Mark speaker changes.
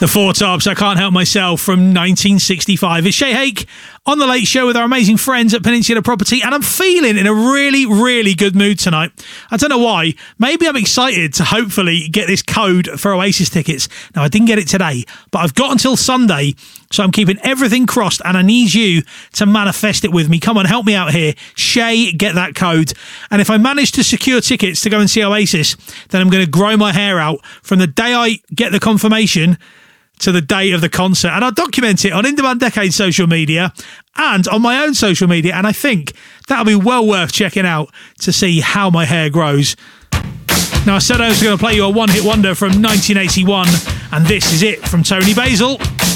Speaker 1: The Four Tops, I Can't Help Myself from 1965. It's Shay Hake on The Late Show with our amazing friends at Peninsula Property, and I'm feeling in a really, really good mood tonight. I don't know why. Maybe I'm excited to hopefully get this code for Oasis tickets. Now, I didn't get it today, but I've got until Sunday, so I'm keeping everything crossed, and I need you to manifest it with me. Come on, help me out here. Shay, get that code. And if I manage to secure tickets to go and see Oasis, then I'm going to grow my hair out from the day I get the confirmation to the day of the concert, and I'll document it on In Demand Decade social media and on my own social media, and I think that'll be well worth checking out to see how my hair grows. Now, I said I was going to play you a one-hit wonder from 1981, and this is it from Tony Basil.